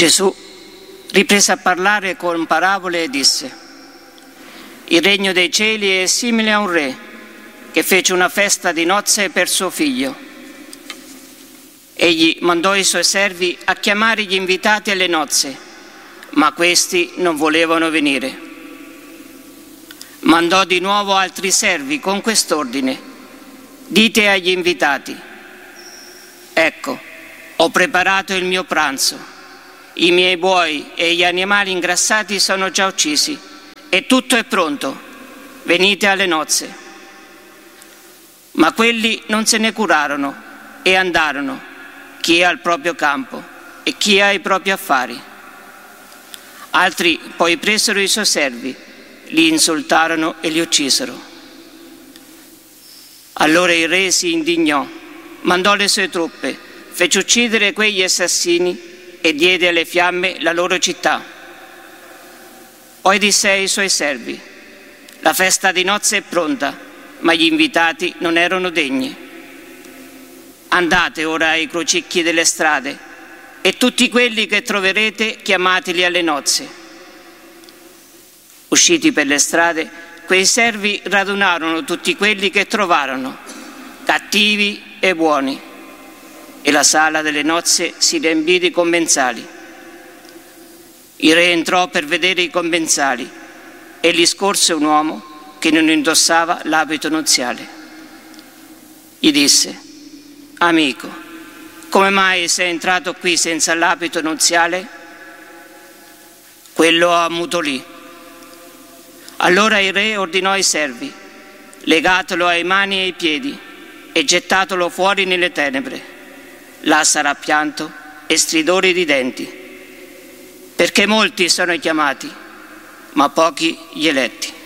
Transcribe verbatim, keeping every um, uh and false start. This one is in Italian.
Gesù riprese a parlare con parabole e disse: il regno dei cieli è simile a un re che fece una festa di nozze per suo figlio. Egli mandò i suoi servi a chiamare gli invitati alle nozze, ma questi non volevano venire. Mandò di nuovo altri servi con quest'ordine: dite agli invitati: ecco, ho preparato il mio pranzo. I miei buoi e gli animali ingrassati sono già uccisi e tutto è pronto. Venite alle nozze. Ma quelli non se ne curarono e andarono, chi al proprio campo e chi ai propri affari. Altri poi presero i suoi servi, li insultarono e li uccisero. Allora il re si indignò, mandò le sue truppe, fece uccidere quegli assassini e diede alle fiamme la loro città. Poi disse ai suoi servi: la festa di nozze è pronta, ma gli invitati non erano degni. Andate ora ai crocicchi delle strade e tutti quelli che troverete chiamateli alle nozze. Usciti per le strade, quei servi radunarono tutti quelli che trovarono, cattivi e buoni, e la sala delle nozze si riempì di commensali. Il re entrò per vedere i commensali e gli scorse un uomo che non indossava l'abito nuziale. Gli disse: amico, come mai sei entrato qui senza l'abito nuziale? Quello ammutolì. Allora il re ordinò ai servi: legatelo ai mani e ai piedi e gettatelo fuori nelle tenebre. Là sarà pianto e stridori di denti, perché molti sono i chiamati, ma pochi gli eletti.